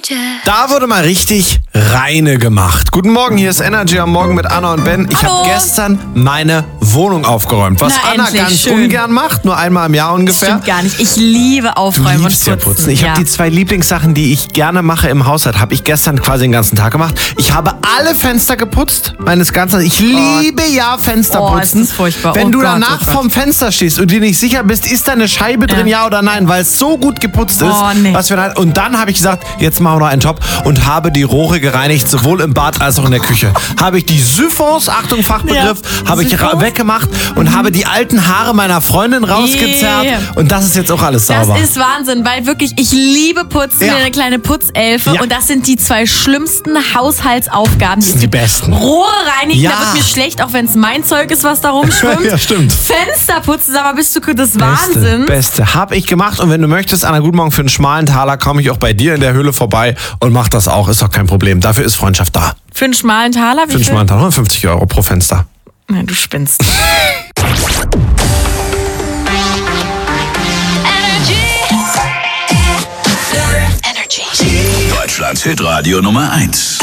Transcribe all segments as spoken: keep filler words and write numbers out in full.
Da wurde mal richtig reine gemacht. Guten Morgen, hier ist Energy am Morgen mit Anna und Ben. Ich habe gestern meine Wohnung aufgeräumt. Was Na, Anna endlich, ganz schön. ungern macht, nur einmal im Jahr ungefähr. Stimmt gar nicht. Ich liebe Aufräumen Du liebst und ja Putzen. putzen. Ich ja. habe die zwei Lieblingssachen, die ich gerne mache im Haushalt, habe ich gestern quasi den ganzen Tag gemacht. Ich habe alle Fenster geputzt, meines ganzen. Ich liebe ja Fensterputzen. Oh, ist das furchtbar. Wenn Oh du Gott, danach oh Gott. vorm Fenster stehst und dir nicht sicher bist, ist da eine Scheibe drin, ja, Ja. oder nein, weil es so gut geputzt ist. Oh, nee. Was wir dann, und dann habe ich gesagt, jetzt machen wir noch einen Top und habe die Rohre gereinigt, sowohl im Bad als auch in der Küche. Habe ich die Siphons, Achtung Fachbegriff, Ja, habe ich Siphons? ra- weggemacht und habe die alten Haare meiner Freundin rausgezerrt. Yeah. Und das ist jetzt auch alles Das sauber. ist Wahnsinn, weil wirklich, ich liebe Putzen, Ja. wie eine kleine Putzelfe. Ja. Und das sind die zwei schlimmsten Haushaltsaufgaben. Das sind die besten. Rohre reinigen, Ja. da wird mir schlecht, auch wenn es mein Zeug ist, was da rumschwimmt. Ja, stimmt. Fenster putzen, sag mal, bist du das Beste, Wahnsinn. Beste. Hab ich gemacht. Und wenn du möchtest, Anna, guten Morgen, für einen schmalen Taler komme ich auch bei dir in der Höhle vorbei und mach das auch. Ist doch kein Problem. Dafür ist Freundschaft da. Für einen schmalen Taler, wie Für einen viel? schmalen Taler hundertfünfzig Euro pro Fenster. Nein, du spinnst. Deutschlands Hitradio Nummer eins.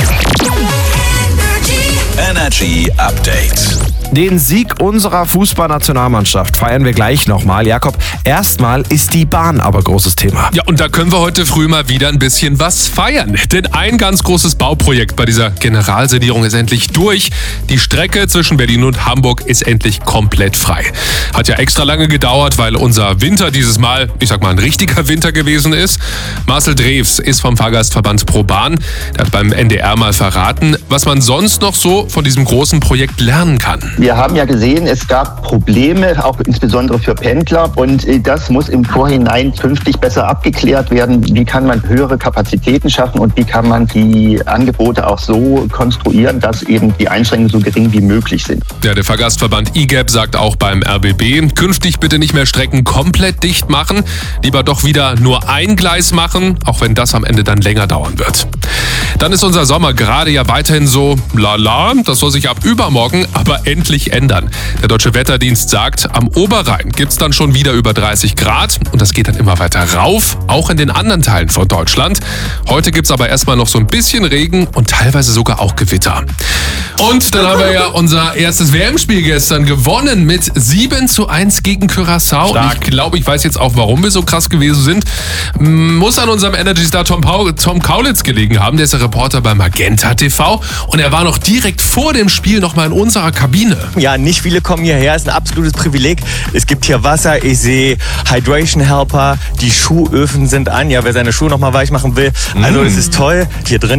Energy Update. Den Sieg unserer Fußballnationalmannschaft feiern wir gleich nochmal. Jakob, erstmal ist die Bahn aber großes Thema. Ja, und da können wir heute früh mal wieder ein bisschen was feiern. Denn ein ganz großes Bauprojekt bei dieser Generalsanierung ist endlich durch. Die Strecke zwischen Berlin und Hamburg ist endlich komplett frei. Hat ja extra lange gedauert, weil unser Winter dieses Mal, ich sag mal, ein richtiger Winter gewesen ist. Marcel Drews ist vom Fahrgastverband ProBahn. Der hat beim N D R mal verraten, was man sonst noch so von diesem großen Projekt lernen kann. Wir haben ja gesehen, es gab Probleme, auch insbesondere für Pendler. Und äh, das muss im Vorhinein künftig besser abgeklärt werden. Wie kann man höhere Kapazitäten schaffen und wie kann man die Angebote auch so konstruieren, dass eben die Einschränkungen so gering wie möglich sind. Ja, der Fahrgastverband I G E P sagt auch beim R B B, künftig bitte nicht mehr Strecken komplett dicht machen, lieber doch wieder nur ein Gleis machen, auch wenn das am Ende dann länger dauern wird. Dann ist unser Sommer gerade ja weiterhin so lala, das soll sich ab übermorgen aber endlich ändern. Der Deutsche Wetterdienst sagt, am Oberrhein gibt's dann schon wieder über dreißig Grad und das geht dann immer weiter rauf, auch in den anderen Teilen von Deutschland. Heute gibt's aber erstmal noch so ein bisschen Regen und teilweise sogar auch Gewitter. Und dann haben wir ja unser erstes W M-Spiel gestern gewonnen mit sieben zu eins gegen Curaçao. Stark. Und ich glaube, ich weiß jetzt auch, warum wir so krass gewesen sind. Muss an unserem Energy-Star Tom, Pau- Tom Kaulitz gelegen haben. Der ist der Reporter bei Magenta T V. Und er war noch direkt vor dem Spiel noch mal in unserer Kabine. Ja, nicht viele kommen hierher, ist ein absolutes Privileg. Es gibt hier Wasser, ich sehe Hydration Helper, die Schuhöfen sind an, ja, wer seine Schuhe noch mal weich machen will. Also es ist toll. Hier drin